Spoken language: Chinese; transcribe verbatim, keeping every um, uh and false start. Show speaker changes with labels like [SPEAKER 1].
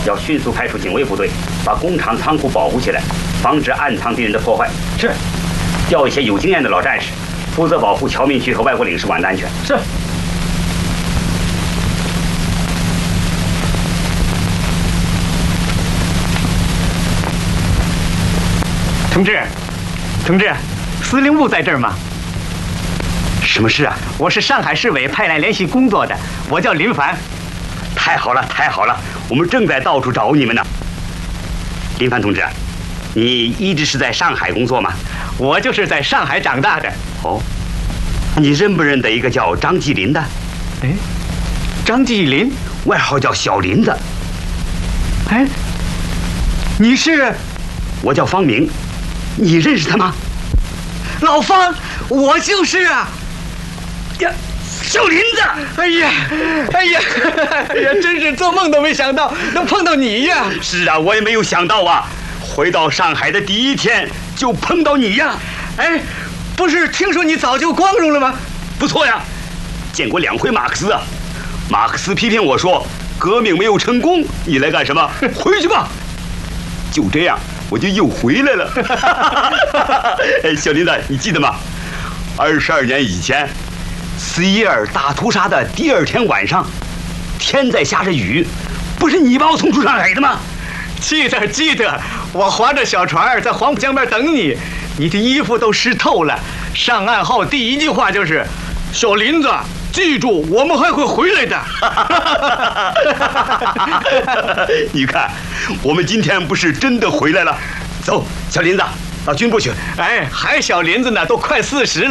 [SPEAKER 1] 要迅速派出警卫部队，把工厂仓库保护起来，防止暗藏敌人的破坏。
[SPEAKER 2] 是。
[SPEAKER 1] 调一些有经验的老战士，负责保护侨民区和外国领事馆的安全。
[SPEAKER 2] 是。同志，同志，司令部在这儿吗？
[SPEAKER 1] 什么事啊？
[SPEAKER 2] 我是上海市委派来联系工作的，我叫林凡。
[SPEAKER 1] 太好了，太好了，我们正在到处找你们呢。林凡同志，你一直是在上海工作吗？
[SPEAKER 2] 我就是在上海长大的。
[SPEAKER 1] 哦，你认不认得一个叫张继林的？
[SPEAKER 2] 哎，张继林，
[SPEAKER 1] 外号叫小林子。
[SPEAKER 2] 哎，你是？
[SPEAKER 1] 我叫方明。你认识他吗？
[SPEAKER 2] 老方，我就是啊！
[SPEAKER 1] 呀，小林子！
[SPEAKER 2] 哎呀，哎呀，哎呀，真是做梦都没想到能碰到你呀！
[SPEAKER 1] 是啊，我也没有想到啊，回到上海的第一天就碰到你呀！
[SPEAKER 2] 哎，不是听说你早就光荣了吗？
[SPEAKER 1] 不错呀，见过两回马克思啊。马克思批评我说革命没有成功，你来干什么？回去吧。就这样。我就又回来了。哎，小林子，你记得吗？二十二年以前，四一二大屠杀的第二天晚上，天在下着雨，不是你把我送出上海的吗？
[SPEAKER 2] 记得记得，我划着小船在黄浦江边等你，你的衣服都湿透了。上岸后第一句话就是：“小林子，记住，我们还会回来的。”
[SPEAKER 1] 你看，我们今天不是真的回来了。走，小林子，到军部去。
[SPEAKER 2] 哎，还小林子呢，都快四十了。